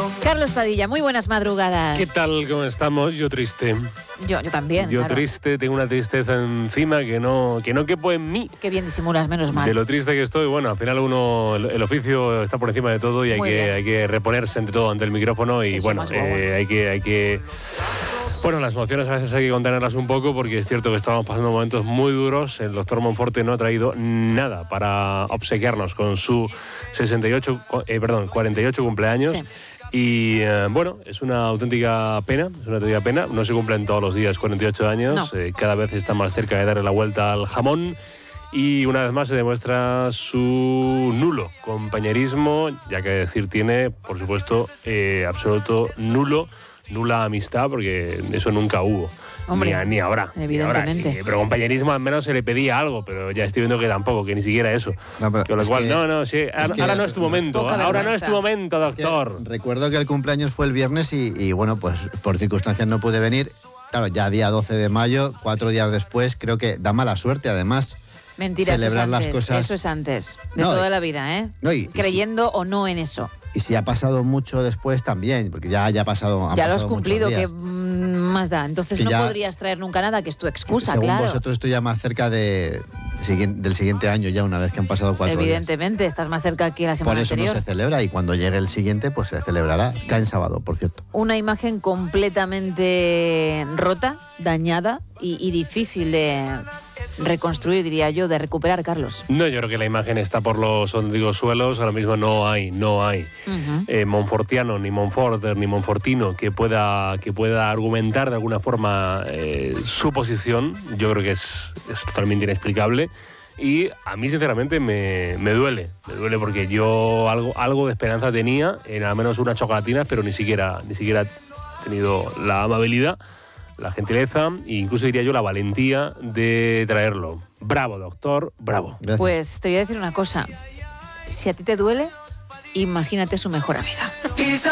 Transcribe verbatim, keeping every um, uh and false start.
Carlos Padilla, muy buenas madrugadas. ¿Qué tal? ¿Cómo estamos? Yo triste. Yo, yo también, Yo claro. triste, tengo una tristeza encima que no, que no quepo en mí. Qué bien disimulas, menos mal. De lo triste que estoy, bueno, al final uno, el, el oficio está por encima de todo y hay que, hay que reponerse ante todo ante el micrófono y Eso bueno, más guapo. eh, hay que, hay que... Bueno, las emociones a veces hay que contenerlas un poco porque es cierto que estamos pasando momentos muy duros. El doctor Monforte no ha traído nada para obsequiarnos con su sesenta y ocho, eh, perdón, cuarenta y ocho cumpleaños. Sí. Y eh, bueno, es una auténtica pena, es una auténtica pena. No se cumplen todos los días cuarenta y ocho años, No. eh, cada vez está más cerca de darle la vuelta al jamón. Y una vez más se demuestra su nulo compañerismo, ya que decir tiene, por supuesto, eh, absoluto nulo, nula amistad, porque eso nunca hubo. Hombre, ni, ni habrá. evidentemente. Ni habrá. Y, pero compañerismo al menos se le pedía algo, pero ya estoy viendo que tampoco, que ni siquiera eso. No, pero Con lo es cual, que- no, no, sí, ahora, que- ahora no es tu momento, Poca ahora no es vergüenza. tu momento, Que doctor. recuerdo que el cumpleaños fue el viernes y, y, bueno, pues por circunstancias no pude venir. Claro, ya día doce de mayo, cuatro días después, creo que da mala suerte además. Mentira, eso es celebrar antes. las cosas- Eso es antes. De No, toda y- la vida, ¿eh? no, y- y Creyendo o no en eso. Y si ha pasado mucho después también, porque ya, ya ha pasado. han Ya lo has pasado muchos cumplido, que días. mm, más da. Entonces Que no ya- podrías traer nunca nada, que es tu excusa, Según claro. vosotros estoy ya más cerca de, siguiente- del siguiente año, ya una vez que han pasado cuatro días. Evidentemente, estás más cerca que la Por semana eso anterior. no se celebra y cuando llegue el siguiente, pues se celebrará. Cae en sábado, por cierto. Una imagen completamente rota, dañada y, y difícil de reconstruir, diría yo, de recuperar, Carlos. No, yo creo que la imagen está por los ondigos suelos. Ahora mismo no hay, no hay Ujú. eh, monfortiano, ni monforter, ni monfortino que pueda, que pueda argumentar de alguna forma eh, su posición. Yo creo que es, es totalmente inexplicable. Y a mí, sinceramente, me, me duele. Me duele porque yo algo, algo de esperanza tenía en al menos unas chocolatinas, pero ni siquiera, ni siquiera he tenido la amabilidad, la gentileza e incluso diría yo la valentía de traerlo. Bravo, doctor, bravo. Gracias. Pues te voy a decir una cosa. Si a ti te duele, imagínate su mejor amiga.